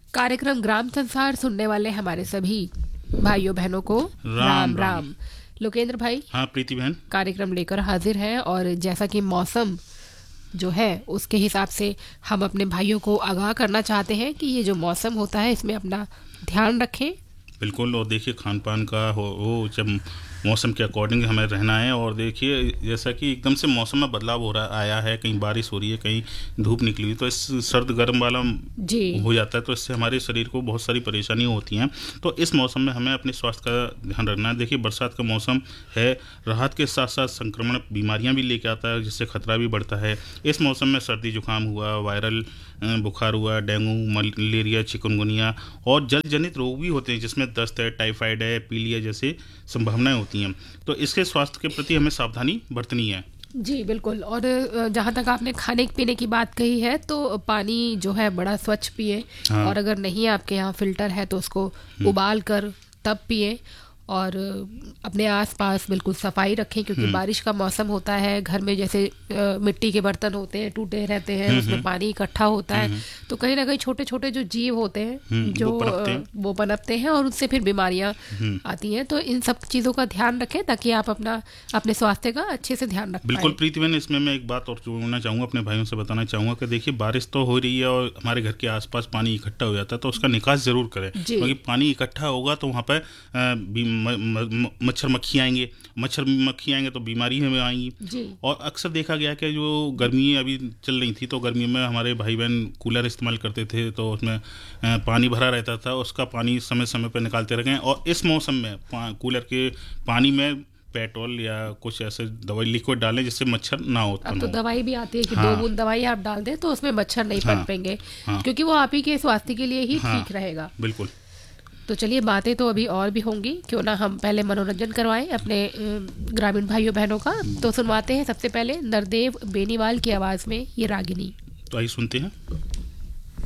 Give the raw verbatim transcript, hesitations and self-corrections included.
कार्यक्रम ग्राम संसार सुनने वाले हमारे सभी भाइयों बहनों को राम राम राम। राम। लोकेंद्र भाई हाँ प्रीति बहन, कार्यक्रम लेकर हाजिर है और जैसा कि मौसम जो है उसके हिसाब से हम अपने भाइयों को आगाह करना चाहते हैं कि ये जो मौसम होता है इसमें अपना ध्यान रखें। बिल्कुल। और देखिए खान पान का हो वो जब मौसम के अकॉर्डिंग हमें रहना है। और देखिए जैसा कि एकदम से मौसम में बदलाव हो रहा आया है, कहीं बारिश हो रही है, कहीं धूप निकली हुई, तो इस सर्द गर्म वाला जी हो जाता है, तो इससे हमारे शरीर को बहुत सारी परेशानियां होती हैं। तो इस मौसम में हमें अपने स्वास्थ्य का ध्यान रखना है। देखिए बरसात का मौसम है, राहत के साथ साथ संक्रमण बीमारियां भी लेके आता है, जिससे खतरा भी बढ़ता है। इस मौसम में सर्दी जुकाम हुआ, वायरल बुखार हुआ, डेंगू, मलेरिया, चिकनगुनिया और जल जनित रोग भी होते हैं, जिसमें दस्त है, टाइफाइड है, पीलिया जैसे संभावनाएं होती हैं। तो इसके स्वास्थ्य के प्रति हमें सावधानी बरतनी है। जी बिल्कुल। और जहाँ तक आपने खाने पीने की बात कही है तो पानी जो है बड़ा स्वच्छ पिए। हाँ। और अगर नहीं आपके यहाँ फिल्टर है तो उसको उबाल कर तब पिए और अपने आसपास बिल्कुल सफाई रखें, क्योंकि बारिश का मौसम होता है, घर में जैसे अ, मिट्टी के बर्तन होते हैं, टूटे रहते हैं, उसमें पानी इकट्ठा होता है, तो कहीं ना कहीं छोटे छोटे जो जीव होते हैं जो वो पनपते हैं। अ, वो पनपते हैं और उनसे फिर बीमारियां आती हैं। तो इन सब चीज़ों का ध्यान रखें ताकि आप अपना अपने स्वास्थ्य का अच्छे से ध्यान रख बिल्कुल पाएं। प्रीति बहन, इसमें मैं एक बात और जोड़ना चाहूँगा, अपने भाइयों से बताना चाहूँगा कि देखिए बारिश तो हो रही है और हमारे घर के आसपास पानी इकट्ठा हो जाता है, तो उसका निकास जरूर करें, जी। क्योंकि पानी इकट्ठा होगा तो वहाँ पर मच्छर मक्खी आएंगे, मच्छर मक्खी आएंगे तो बीमारी हमें आएंगी। जी। और अक्सर देखा गया कि जो गर्मी अभी चल रही थी, तो गर्मी में हमारे भाई बहन कूलर इस्तेमाल करते थे, तो उसमें अ, पानी भरा रहता था, उसका पानी समय समय पर निकालते रहें। और इस मौसम में कूलर के पानी में पेट्रोल या कुछ ऐसे दवाई लिक्विड डालें जिससे मच्छर ना अब उत्पन्न तो हो। दवाई भी आती है कि हाँ। दो बूंद दवाई आप डाल दें तो उसमें मच्छर नहीं हाँ। पनपेंगे, हाँ। क्योंकि वो आप ही के स्वास्थ्य के लिए ही हाँ। ठीक रहेगा। बिल्कुल। तो चलिए बातें तो अभी और भी होंगी, क्यों ना हम पहले मनोरंजन करवाएं अपने अ, ग्रामीण भाइयों बहनों का। तो सुनवाते हैं सबसे पहले नरदेव बेनीवाल की आवाज में ये रागिनी। तो आइए सुनते हैं।